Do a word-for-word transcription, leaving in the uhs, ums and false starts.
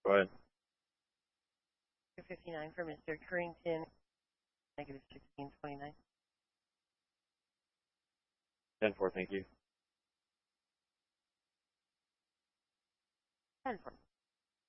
Go ahead. fifty-nine for Mister Currington, negative sixteen twenty-nine. ten four, thank you. ten four.